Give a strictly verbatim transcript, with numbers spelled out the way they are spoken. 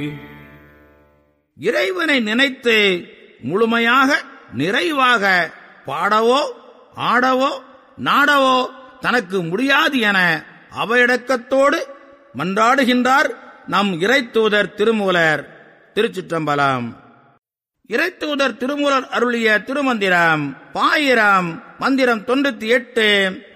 இறைவனை நினைத்து முழுமையாக நிறைவாக பாடவோ ஆடவோ நாடவோ தனக்கு முடியாது என அவையடக்கத்தோடு மன்றாடுகின்றார் நம் இறைத்தூதர் திருமூலர். திருச்சிற்றம்பலம். இறைத்தூதர் திருமூலர் அருளிய திருமந்திரம் பாயிரம் மந்திரம் தொண்ணூத்தி எட்டு.